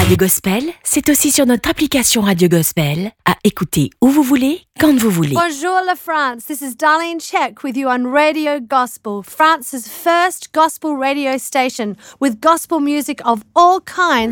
Radio Gospel, c'est aussi sur notre application Radio Gospel, à écouter où vous voulez, quand vous voulez. Bonjour la France, this is Darlene Check with you on Radio Gospel, France's first gospel radio station with gospel music of all kinds